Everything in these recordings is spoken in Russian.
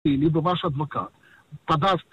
либо ваш адвокат подаст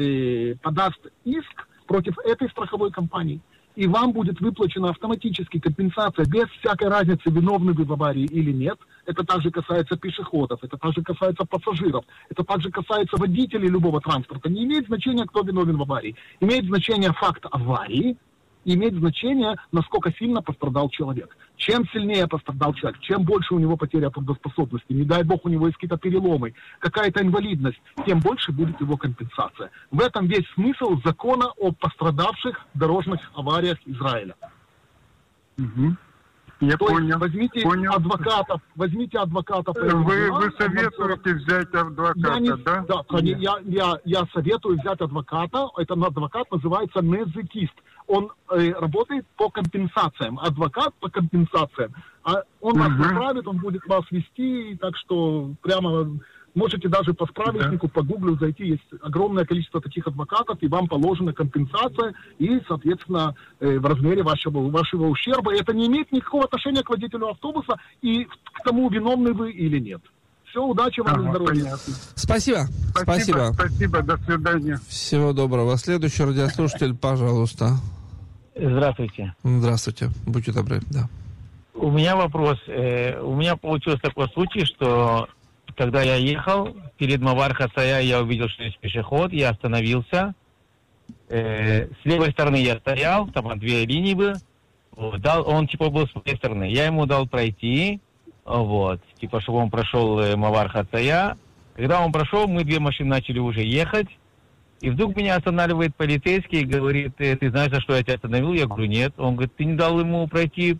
иск против этой страховой компании, и вам будет выплачена автоматически компенсация без всякой разницы, виновны вы в аварии или нет. Это также касается пешеходов, это также касается пассажиров, это также касается водителей любого транспорта. Не имеет значения, кто виновен в аварии. Имеет значение факт аварии, имеет значение, насколько сильно пострадал человек. Чем сильнее пострадал человек, чем больше у него потеря трудоспособности, не дай бог у него есть какие-то переломы, какая-то инвалидность, тем больше будет его компенсация. В этом весь смысл закона о пострадавших дорожных авариях Израиля. Угу. Я То понял. Возьмите адвокатов. Вы советуете взять адвоката, да? Я советую взять адвоката. Это адвокат называется незекист. Он работает по компенсациям. Адвокат по компенсациям. Он вас направит, он будет вас вести, так что прямо можете даже по справочнику, по Гуглу зайти. Есть огромное количество таких адвокатов, и вам положена компенсация, и, соответственно, в размере вашего ущерба. Это не имеет никакого отношения к водителю автобуса и к тому, виновны вы или нет. Все, удачи вам и здоровья. Спасибо. Спасибо, до свидания. Всего доброго. Следующий радиослушатель, пожалуйста. Здравствуйте. Здравствуйте. Будьте добры, да. У меня вопрос. У меня получился такой случай, что когда я ехал, перед Мавар Хацая я увидел, что есть пешеход, я остановился. С левой стороны я стоял, там две линии были. Он был с моей стороны. Я ему дал пройти, чтобы он прошел Мавар Хацая. Когда он прошел, мы две машины начали уже ехать. И вдруг меня останавливает полицейский и говорит: ты знаешь, за что я тебя остановил? Я говорю: нет. Он говорит: ты не дал ему пройти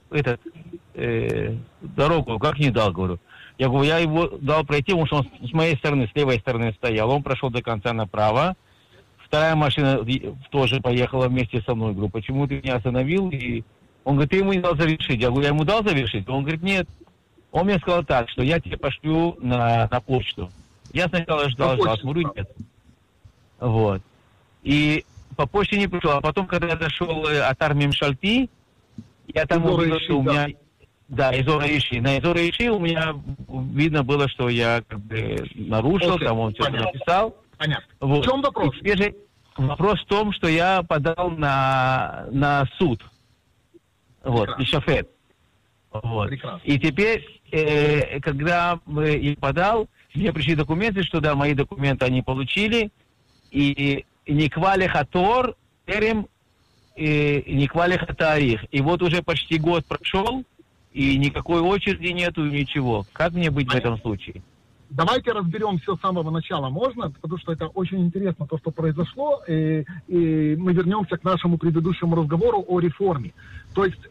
дорогу. Как не дал, говорю. Я говорю: я его дал пройти, потому что он с моей стороны, с левой стороны стоял. Он прошел до конца направо. Вторая машина тоже поехала вместе со мной. Говорю: почему ты меня остановил? И он говорит: ты ему не дал завершить. Я говорю: я ему дал завершить? Он говорит: нет. Он мне сказал так, что я тебе пошлю на почту. Я сначала ждал, смотрю, нет. И по почте не пришел. А потом, когда я дошел от армии Мшальти, я там увидел, что у меня... Да, из Ора-Иши. На из Ора-Иши у меня видно было, что я нарушил, там он что-то написал. Понятно. В чем вопрос? Теперь же вопрос в том, что я подал на суд. И шофет. И теперь, когда я подал, мне пришли документы, что да, мои документы они получили, и Никвали Хатор, Терем, и Никвали Хатарих. И вот уже почти год прошел, и никакой очереди нету, ничего. Как мне быть в этом случае? Давайте разберем все с самого начала, можно? Потому что это очень интересно, то, что произошло, и мы вернемся к нашему предыдущему разговору о реформе. То есть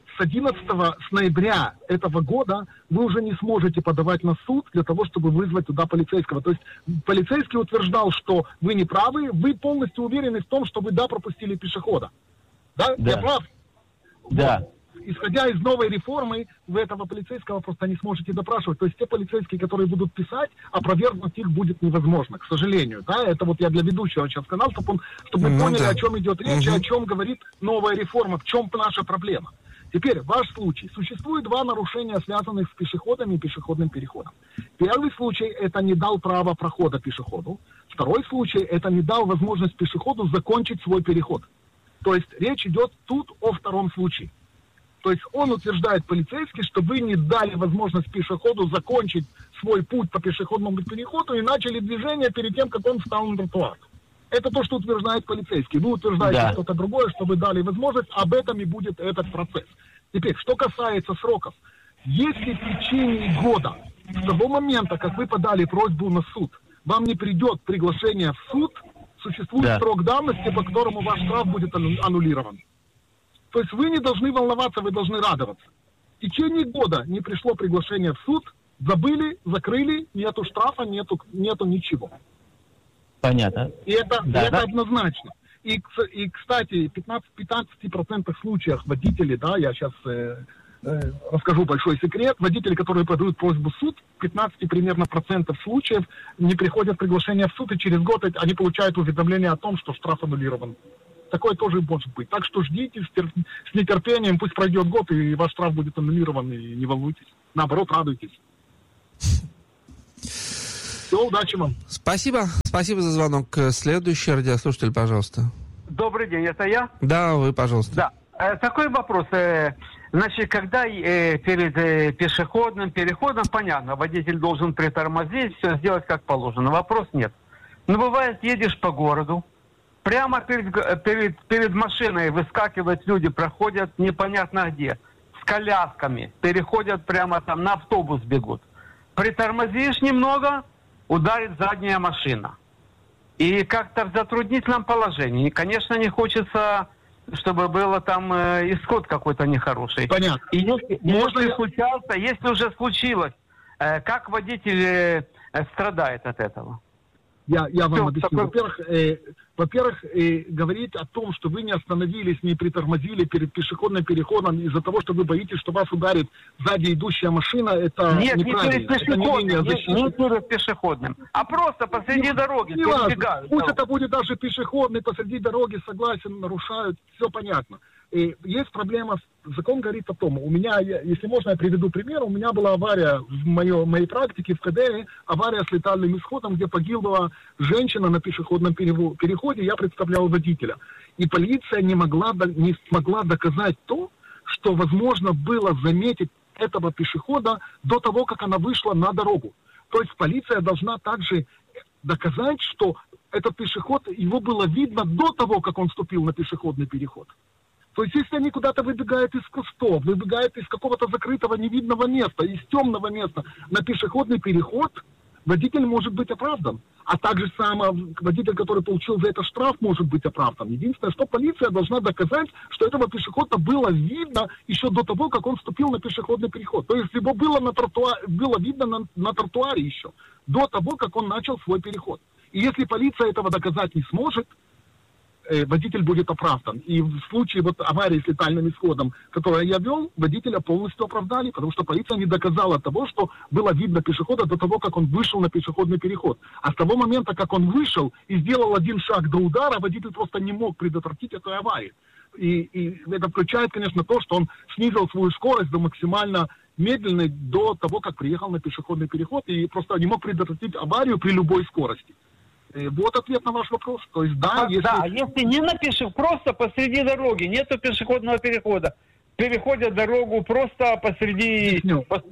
с ноября этого года вы уже не сможете подавать на суд для того, чтобы вызвать туда полицейского. То есть полицейский утверждал, что вы не правы, вы полностью уверены в том, что вы пропустили пешехода. Да? Я прав? Да. Исходя из новой реформы, вы этого полицейского просто не сможете допрашивать. То есть те полицейские, которые будут писать, опровергнуть их будет невозможно, к сожалению. Да? Это я для ведущего сейчас сказал, чтобы мы поняли, о чем идет речь, и о чем говорит новая реформа, в чем наша проблема. Теперь, ваш случай. Существует два нарушения, связанных с пешеходами и пешеходным переходом. Первый случай – это не дал права прохода пешеходу. Второй случай – это не дал возможность пешеходу закончить свой переход. То есть речь идет тут о втором случае. То есть он утверждает, полицейский, что вы не дали возможность пешеходу закончить свой путь по пешеходному переходу и начали движение перед тем, как он встал на тротуар. Это то, что утверждает полицейский. Вы утверждаете что-то другое, что вы дали возможность, об этом и будет этот процесс. Теперь, что касается сроков. Если в течение года, с того момента, как вы подали просьбу на суд, вам не придет приглашение в суд, существует срок давности, по которому ваш штраф будет аннулирован. То есть вы не должны волноваться, вы должны радоваться. В течение года не пришло приглашение в суд, забыли, закрыли, нету штрафа, нету ничего. Понятно. И это однозначно. И, кстати, в 15% случаях водители, я сейчас расскажу большой секрет, водители, которые подают просьбу в суд, 15 примерно процентов случаев не приходят приглашение в суд, и через год они получают уведомление о том, что штраф аннулирован. Такое тоже может быть. Так что ждите с нетерпением, пусть пройдет год, и ваш штраф будет аннулирован, и не волнуйтесь. Наоборот, радуйтесь. Все, удачи вам. Спасибо. Спасибо за звонок. Следующий радиослушатель, пожалуйста. Добрый день, это я? Да, вы, пожалуйста. Да. Такой вопрос. Значит, когда перед пешеходным переходом, понятно, водитель должен притормозить, все сделать как положено. Вопрос нет. Но бывает, едешь по городу, прямо перед машиной выскакивают люди, проходят непонятно где, с колясками, переходят прямо там, на автобус бегут. Притормозишь немного, ударит задняя машина. И как-то в затруднительном положении. И, конечно, не хочется, чтобы было там исход какой-то нехороший. Понятно. И если уже случилось, как водитель страдает от этого? Я вам объясню. Во-первых, говорить о том, что вы не остановились, не притормозили перед пешеходным переходом из-за того, что вы боитесь, что вас ударит сзади идущая машина, это неправильно. Не перед пешеходным, а просто посреди дороги. Пусть это будет даже пешеходный, посреди дороги, согласен, нарушают, все понятно. И есть проблема, закон говорит о том, у меня, если можно, я приведу пример, у меня была авария в моей практике в КД, авария с летальным исходом, где погибла женщина на пешеходном переходе, я представлял водителя. И полиция не смогла доказать то, что возможно было заметить этого пешехода до того, как она вышла на дорогу. То есть полиция должна также доказать, что этот пешеход, его было видно до того, как он вступил на пешеходный переход. То есть, если они куда-то выбегают из кустов, выбегают из какого-то закрытого невидного места, из темного места на пешеходный переход, водитель может быть оправдан. А также сам водитель, который получил за это штраф, может быть оправдан. Единственное, что полиция должна доказать, что этого пешехода было видно еще до того, как он вступил на пешеходный переход. То есть, его было видно на тротуаре еще, до того, как он начал свой переход. И если полиция этого доказать не сможет, водитель будет оправдан. И в случае аварии с летальным исходом, которую я вел, водителя полностью оправдали, потому что полиция не доказала того, что было видно пешехода до того, как он вышел на пешеходный переход. А с того момента, как он вышел и сделал один шаг до удара, водитель просто не мог предотвратить эту аварию. И это включает, конечно, то, что он снизил свою скорость до максимально медленной до того, как приехал на пешеходный переход, и просто не мог предотвратить аварию при любой скорости. Вот ответ на ваш вопрос. То есть, если не напишем, просто посреди дороги, нету пешеходного перехода, переходят дорогу просто посреди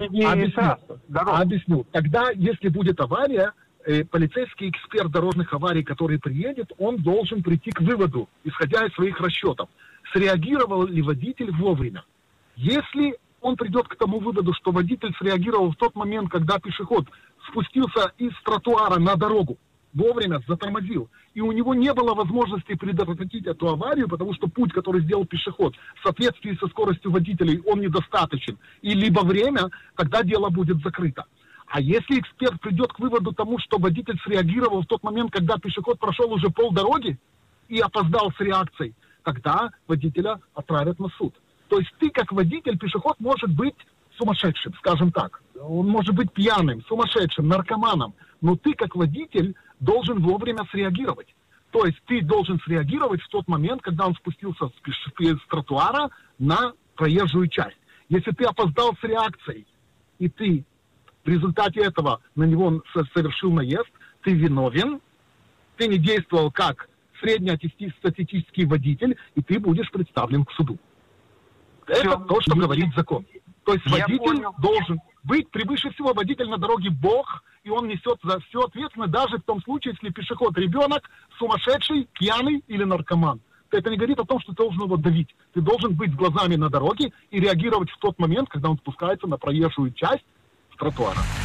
дороги. Объясню. Тогда, если будет авария, полицейский эксперт дорожных аварий, который приедет, он должен прийти к выводу, исходя из своих расчетов, среагировал ли водитель вовремя. Если он придет к тому выводу, что водитель среагировал в тот момент, когда пешеход спустился из тротуара на дорогу, вовремя затормозил, и у него не было возможности предотвратить эту аварию, потому что путь, который сделал пешеход, в соответствии со скоростью водителей, он недостаточен, и либо время, тогда дело будет закрыто. А если эксперт придет к выводу тому, что водитель среагировал в тот момент, когда пешеход прошел уже полдороги и опоздал с реакцией, тогда водителя отправят на суд. То есть ты, как водитель, пешеход может быть сумасшедшим, скажем так. Он может быть пьяным, сумасшедшим, наркоманом. Но ты, как водитель, должен вовремя среагировать. То есть ты должен среагировать в тот момент, когда он спустился с тротуара на проезжую часть. Если ты опоздал с реакцией, и ты в результате этого на него совершил наезд, ты виновен, ты не действовал как среднестатистический водитель, и ты будешь представлен к суду. Это то, что говорит закон. То есть водитель должен быть, превыше всего водитель на дороге Бог, и он несет за все ответственность, даже в том случае, если пешеход ребенок, сумасшедший, пьяный или наркоман. Это не говорит о том, что ты должен его давить. Ты должен быть с глазами на дороге и реагировать в тот момент, когда он спускается на проезжую часть с тротуара.